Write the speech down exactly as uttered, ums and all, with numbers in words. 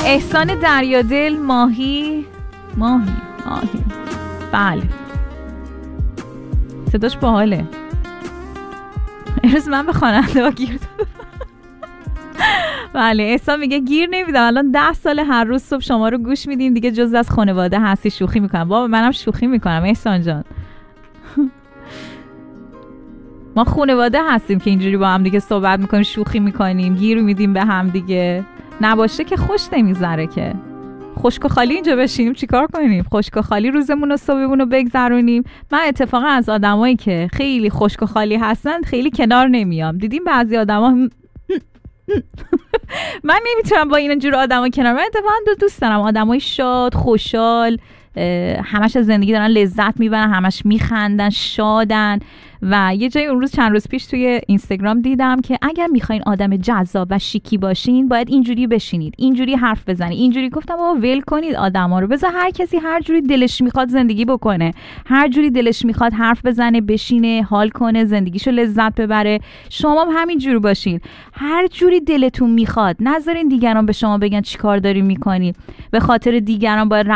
احسان دریادل ماهی ماهی ماهی بله صداش باحاله. امروز من به خواننده ها گیر دادم. بله احسان میگه گیر نمیدم، الان ده سال هر روز صبح شما رو گوش میدیم دیگه، جز از خانواده هستی. شوخی میکنم بابا، منم شوخی میکنم احسان جان. ما خانواده هستیم که اینجوری با هم دیگه صحبت میکنیم، شوخی میکنیم، گیر میدیم به هم دیگه. نباشه که خوش نمیذاره که. خشک و خالی اینجا بشینیم چیکار کنیم؟ خشک و خالی روزمون و صبحمون رو بگذرونیم. من اتفاقا از آدمایی که خیلی خشک و خالی هستن خیلی کنار نمیام. دیدیم بعضی آدما من نمیتونم با این جور آدما کنار. من اتفاقا دو دوست دارم آدمای شاد، خوشحال، همش از زندگی دارن لذت میبرن، همش میخندن، شادن. و یه جای اون روز چند روز پیش توی اینستاگرام دیدم که اگر میخواین آدم جذاب و شیکی باشین باید اینجوری بشینید، اینجوری حرف بزنید، اینجوری. گفتم بابا ول کنید آدما رو، بذار هر کسی هر جوری دلش میخواد زندگی بکنه، هر جوری دلش میخواد حرف بزنه، بشینه، حال کنه، زندگیشو لذت ببره. شما هم همین جور باشین، هر جوری دلتون میخواد. نذارین دیگران به شما بگن چیکار داری میکنی. به خاطر دیگران باید